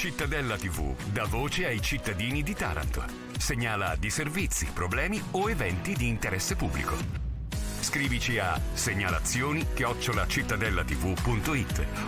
Cittadella TV dà voce ai cittadini di Taranto. Segnala disservizi, problemi o eventi di interesse pubblico. Scrivici a segnalazioni@cittadellatv.it